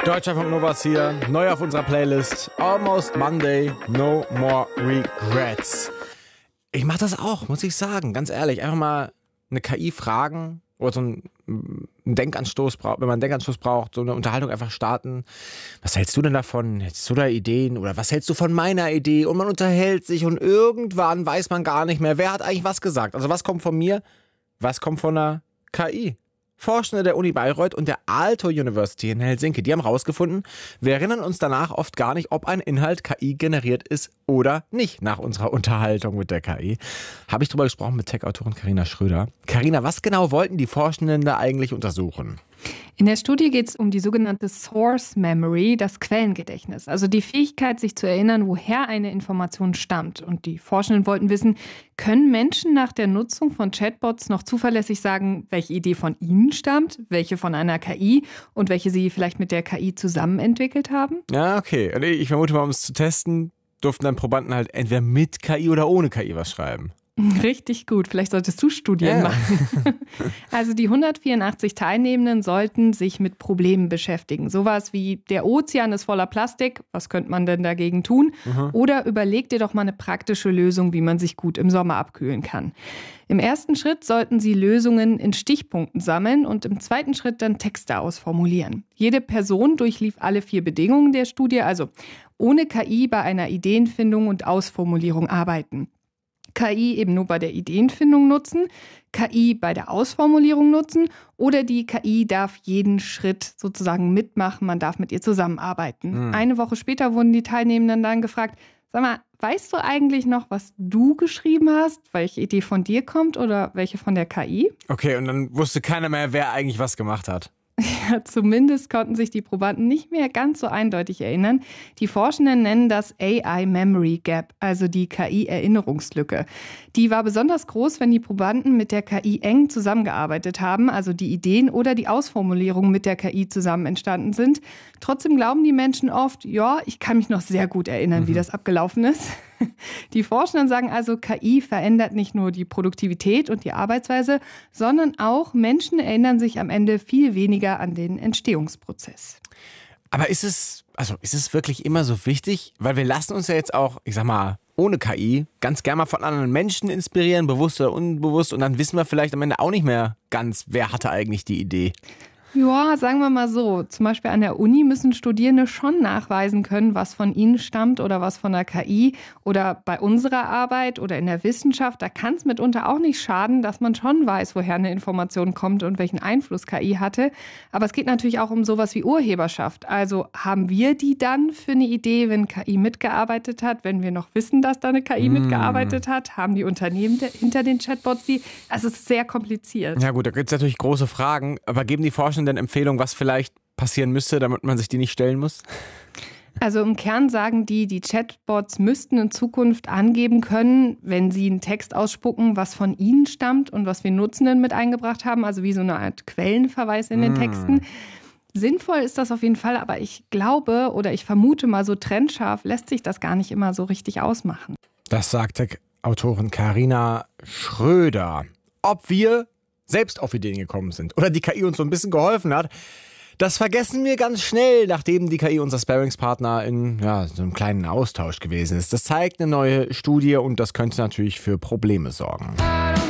Deutschlandfunk Novas hier, neu auf unserer Playlist. Almost Monday, no more regrets. Ich mache das auch, muss ich sagen, ganz ehrlich. Einfach mal eine KI fragen oder so einen Denkanstoß braucht, wenn man einen Denkanstoß braucht, so eine Unterhaltung einfach starten. Was hältst du denn davon? Hättest du da Ideen? Oder was hältst du von meiner Idee? Und man unterhält sich und irgendwann weiß man gar nicht mehr, wer hat eigentlich was gesagt. Also was kommt von mir? Was kommt von einer KI? Forschende der Uni Bayreuth und der Aalto University in Helsinki, die haben rausgefunden, wir erinnern uns danach oft gar nicht, ob ein Inhalt KI generiert ist oder nicht nach unserer Unterhaltung mit der KI. Habe ich darüber gesprochen mit Tech-Autorin Carina Schröder. Carina, was genau wollten die Forschenden da eigentlich untersuchen? In der Studie geht es um die sogenannte Source Memory, das Quellengedächtnis. Also die Fähigkeit, sich zu erinnern, woher eine Information stammt. Und die Forschenden wollten wissen, können Menschen nach der Nutzung von Chatbots noch zuverlässig sagen, welche Idee von ihnen stammt, welche von einer KI und welche sie vielleicht mit der KI zusammen entwickelt haben? Ja, okay. Und ich vermute mal, um es zu testen, durften dann Probanden halt entweder mit KI oder ohne KI was schreiben. Richtig gut. Vielleicht solltest du Studien machen. Also die 184 Teilnehmenden sollten sich mit Problemen beschäftigen. Sowas wie, der Ozean ist voller Plastik, was könnte man denn dagegen tun? Oder überleg dir doch mal eine praktische Lösung, wie man sich gut im Sommer abkühlen kann. Im ersten Schritt sollten sie Lösungen in Stichpunkten sammeln und im zweiten Schritt dann Texte ausformulieren. Jede Person durchlief alle 4 Bedingungen der Studie, also ohne KI bei einer Ideenfindung und Ausformulierung arbeiten. KI eben nur bei der Ideenfindung nutzen, KI bei der Ausformulierung nutzen oder die KI darf jeden Schritt sozusagen mitmachen, man darf mit ihr zusammenarbeiten. Eine Woche später wurden die Teilnehmenden dann gefragt, sag mal, weißt du eigentlich noch, was du geschrieben hast, welche Idee von dir kommt oder welche von der KI? Okay, und dann wusste keiner mehr, wer eigentlich was gemacht hat. Ja, zumindest konnten sich die Probanden nicht mehr ganz so eindeutig erinnern. Die Forschenden nennen das AI Memory Gap, also die KI-Erinnerungslücke. Die war besonders groß, wenn die Probanden mit der KI eng zusammengearbeitet haben, also die Ideen oder die Ausformulierungen mit der KI zusammen entstanden sind. Trotzdem glauben die Menschen oft, ja, ich kann mich noch sehr gut erinnern, wie das abgelaufen ist. Die Forschenden sagen also, KI verändert nicht nur die Produktivität und die Arbeitsweise, sondern auch Menschen erinnern sich am Ende viel weniger an den Entstehungsprozess. Aber ist es wirklich immer so wichtig? Weil wir lassen uns ja jetzt auch, ich sag mal, ohne KI ganz gerne mal von anderen Menschen inspirieren, bewusst oder unbewusst. Und dann wissen wir vielleicht am Ende auch nicht mehr ganz, wer hatte eigentlich die Idee. Ja, sagen wir mal so. Zum Beispiel an der Uni müssen Studierende schon nachweisen können, was von ihnen stammt oder was von der KI. Oder bei unserer Arbeit oder in der Wissenschaft, da kann es mitunter auch nicht schaden, dass man schon weiß, woher eine Information kommt und welchen Einfluss KI hatte. Aber es geht natürlich auch um sowas wie Urheberschaft. Also haben wir die dann für eine Idee, wenn KI mitgearbeitet hat, wenn wir noch wissen, dass da eine KI mitgearbeitet hat? Haben die Unternehmen hinter den Chatbots die? Also es ist sehr kompliziert. Ja gut, da gibt es natürlich große Fragen. Aber geben die Forschenden Empfehlungen, was vielleicht passieren müsste, damit man sich die nicht stellen muss? Also im Kern sagen die Chatbots müssten in Zukunft angeben können, wenn sie einen Text ausspucken, was von ihnen stammt und was wir Nutzenden mit eingebracht haben, also wie so eine Art Quellenverweis in den Texten. Sinnvoll ist das auf jeden Fall, aber ich glaube oder ich vermute mal, so trennscharf lässt sich das gar nicht immer so richtig ausmachen. Das sagte Autorin Carina Schröder. Ob wir selbst auf Ideen gekommen sind oder die KI uns so ein bisschen geholfen hat, das vergessen wir ganz schnell, nachdem die KI unser Sparringspartner in so einem kleinen Austausch gewesen ist. Das zeigt eine neue Studie und das könnte natürlich für Probleme sorgen.